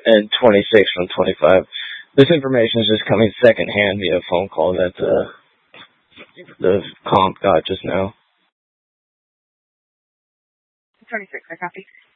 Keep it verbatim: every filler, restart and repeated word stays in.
and twenty-six from twenty-five. This information is just coming secondhand via phone call that uh, the comp got just now. twenty-six, I copy.